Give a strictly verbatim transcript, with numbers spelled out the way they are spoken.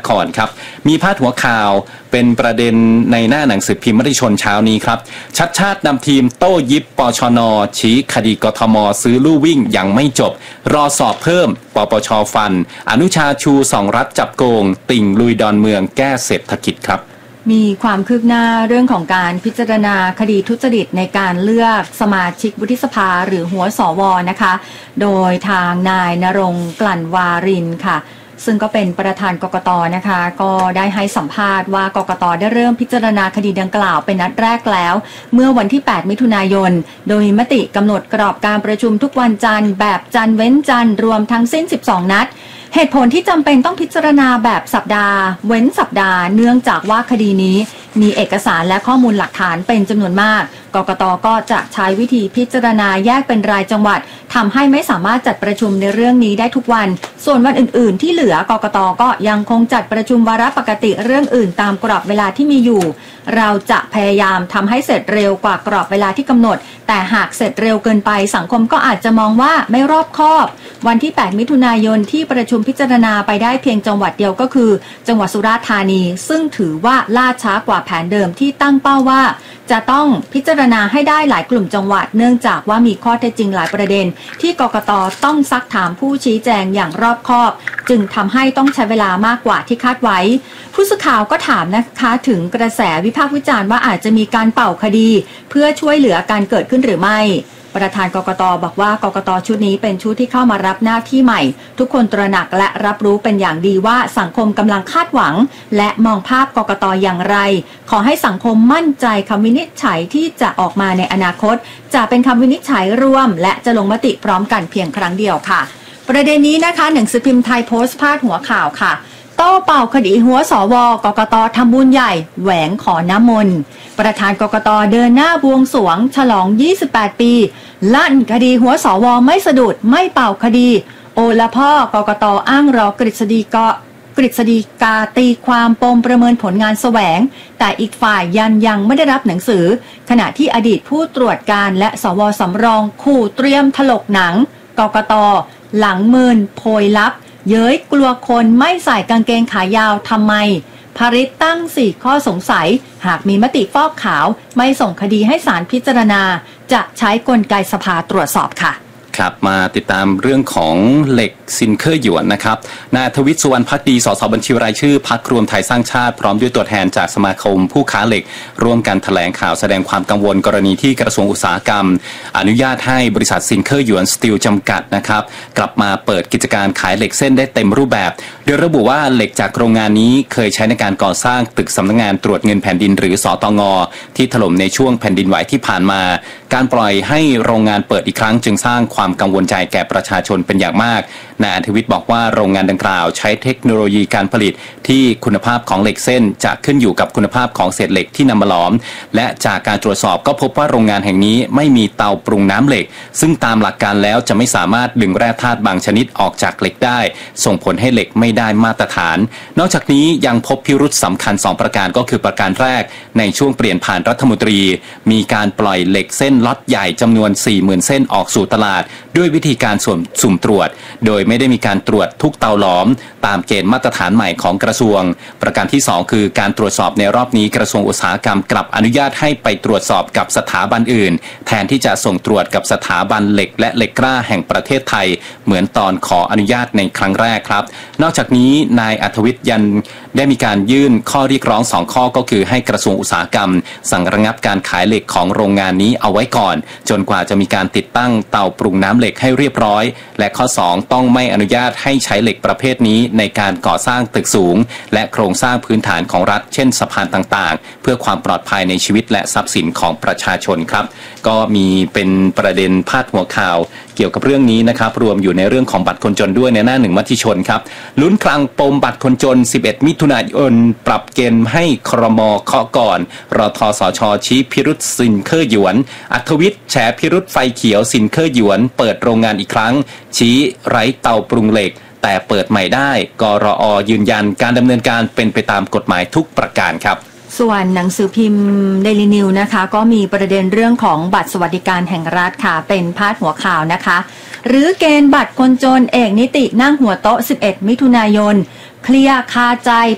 ครครับมีพาดหัวข่าวเป็นประเด็นในหน้าหนังสือพิมพ์มติชนเช้านี้ครับชัดชาตินำทีมโต้ยิบปชน.ชี้คดีกทม.ซื้อลู่วิ่งยังไม่จบรอสอบเพิ่มปปช.ฟันอนุชาชูส่องรัฐจับโกงติ่งลุยดอนเมืองแก้เศรษฐกิจครับมีความคืบหน้าเรื่องของการพิจารณาคดีทุจริตในการเลือกสมาชิกวุฒิสภาหรือหัวสวนะคะโดยทางนายณรงค์กลั่นวารินค่ะซึ่งก็เป็นประธานกกต.นะคะก็ได้ให้สัมภาษณ์ว่ากกต.ได้เริ่มพิจารณาคดีดังกล่าวเป็นนัดแรกแล้วเมื่อวันที่แปดมิถุนายนโดยมีมติกำหนดกรอบการประชุมทุกวันจันทร์แบบจันทร์เว้นจันทร์รวมทั้งสิ้นสิบสองนัดเหตุผลที่จำเป็นต้องพิจารณาแบบสัปดาห์เว้นสัปดาห์เนื่องจากว่าคดีนี้มีเอกสารและข้อมูลหลักฐานเป็นจำนวนมากกกต.ก็จะใช้วิธีพิจารณาแยกเป็นรายจังหวัดทำให้ไม่สามารถจัดประชุมในเรื่องนี้ได้ทุกวันส่วนวันอื่นๆที่เหลือกกต.ก็ยังคงจัดประชุมวาระปกติเรื่องอื่นตามกรอบเวลาที่มีอยู่เราจะพยายามทำให้เสร็จเร็วกว่ากรอบเวลาที่กำหนดแต่หากเสร็จเร็วเกินไปสังคมก็อาจจะมองว่าไม่รอบคอบวันที่แปดมิถุนายนที่ประชุมพิจารณาไปได้เพียงจังหวัดเดียวก็คือจังหวัดสุราษฎร์ธานีซึ่งถือว่าล่าช้ากว่าแผนเดิมที่ตั้งเป้าว่าจะต้องพิจารณาให้ได้หลายกลุ่มจังหวัดเนื่องจากว่ามีข้อเท็จจริงหลายประเด็นที่กกต.ต้องซักถามผู้ชี้แจงอย่างรอบคอบจึงทำให้ต้องใช้เวลามากกว่าที่คาดไว้ผู้สื่อข่าวก็ถามนะคะถึงกระแสวิพากษ์วิจารณ์ว่าอาจจะมีการเป่าคดีเพื่อช่วยเหลือการเกิดขึ้นหรือไม่ประธานกกต.บอกว่ากกต.ชุดนี้เป็นชุดที่เข้ามารับหน้าที่ใหม่ทุกคนตระหนักและรับรู้เป็นอย่างดีว่าสังคมกำลังคาดหวังและมองภาพกกต.อย่างไรขอให้สังคมมั่นใจคำวินิจฉัยที่จะออกมาในอนาคตจะเป็นคำวินิจฉัยร่วมและจะลงมติพร้อมกันเพียงครั้งเดียวค่ะประเด็นนี้นะคะหนังสือพิมพ์ไทยโพสต์พาดหัวข่าวค่ะโต้เป่าคดีหัวสวกกต.ทำบุญใหญ่แหวงขอน้ำมนต์ประธานกกต.เดินหน้าบวงสรวงฉลองยี่สิบแปดปีลั่นคดีหัวสวไม่สะดุดไม่เป่าคดีโอละพ่อกกต.อ้างรอกฤษฎีกกฤษฎีกาตีความปมประเมินผลงานแสวงแต่อีกฝ่ายยันยังไม่ได้รับหนังสือขณะที่อดีตผู้ตรวจการและสวสำรองขู่เตรียมถลกหนังกกต.หลังมืนโพยลับเย้ยกลัวคนไม่ใส่กางเกงขายาวทำไมภริษตั้งสี่ข้อสงสัยหากมีมติฟอกขาวไม่ส่งคดีให้ศาลพิจารณาจะใช้กลไกสภาตรวจสอบค่ะครับมาติดตามเรื่องของเหล็กซินเคอร์หยวนนะครับนายทวิตสุวรรณภักดีสสบัญชีรายชื่อพรรครวมไทยสร้างชาติพร้อมด้วยตัวแทนจากสมาคมผู้ค้าเหล็กร่วมกันแถลงข่าวแสดงความกังวลกรณีที่กระทรวงอุตสาหกรรมอนุญาตให้บริษัทซินเคอร์หยวนสตีลจำกัดนะครับกลับมาเปิดกิจการขายเหล็กเส้นได้เต็มรูปแบบโดยระบุว่าเหล็กจากโรงงานนี้เคยใช้ในการก่อสร้างตึกสำนักงานตรวจเงินแผ่นดินหรือสตง.ที่ถล่มในช่วงแผ่นดินไหวที่ผ่านมาการปล่อยให้โรงงานเปิดอีกครั้งจึงสร้างความกังวลใจแก่ประชาชนเป็นอย่างมากนายอธิวิทย์บอกว่าโรงงานดังกล่าวใช้เทคโนโลยีการผลิตที่คุณภาพของเหล็กเส้นจะขึ้นอยู่กับคุณภาพของเศษเหล็กที่นำมาหลอมและจากการตรวจสอบก็พบว่าโรงงานแห่งนี้ไม่มีเตาปรุงน้ำเหล็กซึ่งตามหลักการแล้วจะไม่สามารถดึงแร่ธาตุบางชนิดออกจากเหล็กได้ส่งผลให้เหล็กไม่ได้มาตรฐานนอกจากนี้ยังพบพิรุธสำคัญสองประการก็คือประการแรกในช่วงเปลี่ยนผ่านรัฐมนตรีมีการปล่อยเหล็กเส้นล็อตใหญ่จำนวน สี่หมื่น เส้นออกสู่ตลาดด้วยวิธีการสุ่มตรวจโดยไม่ได้มีการตรวจทุกเตาหลอมตามเกณฑ์มาตรฐานใหม่ของกระทรวงประการที่สองคือการตรวจสอบในรอบนี้กระทรวงอุตสาหกรรมกลับอนุญาตให้ไปตรวจสอบกับสถาบันอื่นแทนที่จะส่งตรวจกับสถาบันเหล็กและเหล็กกล้าแห่งประเทศไทยเหมือนตอนขออนุญาตในครั้งแรกครับนอกจากนี้นายอัธวิทย์ยันได้มีการยื่นข้อเรียกร้องสองข้อก็คือให้กระทรวงอุตสาหกรรมสั่งระงับการขายเหล็กของโรงงานนี้เอาไว้ก่อนจนกว่าจะมีการติดตั้งเตาปรุงน้ำเหล็กให้เรียบร้อยและข้อสองต้องไม่อนุญาตให้ใช้เหล็กประเภทนี้ในการก่อสร้างตึกสูงและโครงสร้างพื้นฐานของรัฐเช่นสะพานต่างๆเพื่อความปลอดภัยในชีวิตและทรัพย์สินของประชาชนครับก็มีเป็นประเด็นพาดหัวข่าวเกี่ยวกับเรื่องนี้นะครับรวมอยู่ในเรื่องของบัตรคนจนด้วยในหน้าหนึ่งมติชนครับลุ้นคลังปมบัตรคนจนสิบเอ็ดมิถุนายนปรับเกณฑ์ให้ครม.เคาะก่อนรทสช.ชี้พิรุษซินเคอร์หยวนอัธวิทย์แฉพิรุษไฟเขียวซินเคอร์หยวนเปิดโรงงานอีกครั้งชี้ไร้เตาปรุงเหล็กแต่เปิดใหม่ได้กรอ.ยืนยันการดำเนินการเป็นไปตามกฎหมายทุกประการครับส่วนหนังสือพิมพ์ Daily News นะคะก็มีประเด็นเรื่องของบัตรสวัสดิการแห่งรัฐค่ะเป็นพาดหัวข่าวนะคะหรือเกณฑ์บัตรคนจนเอกนิตินั่งหัวโต๊ะสิบเอ็ดมิถุนายนเคลียร์คาใจ